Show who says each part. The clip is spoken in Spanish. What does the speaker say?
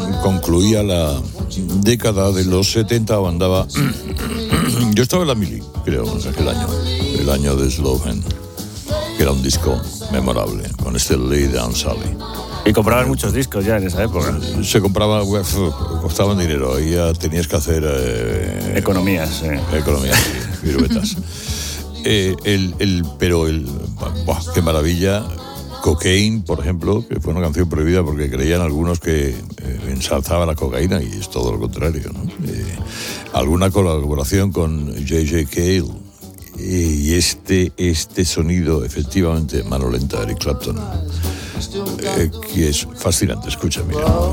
Speaker 1: concluía la década de los 70 o andaba... Yo estaba en la mili, creo, aquel año, el año de Slow Hand, que era un disco memorable, con este Lay Down Sally.
Speaker 2: Y comprabas muchos discos ya en esa época.
Speaker 1: Se compraba, costaban dinero, ahí ya tenías que hacer...
Speaker 2: Economías,
Speaker 1: Economías, piruetas. Qué maravilla. Cocaine, por ejemplo, que fue una canción prohibida porque creían algunos que ensalzaba la cocaína, y es todo lo contrario, ¿no? Alguna colaboración con J.J. Cale, y este sonido, efectivamente, mano lenta, Eric Clapton, que es fascinante. Escucha, mira.